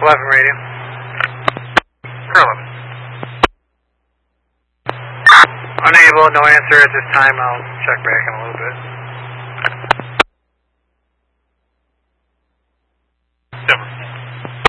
11 radio. 11. Unable, no answer at this time. I'll check back in a little bit. 7.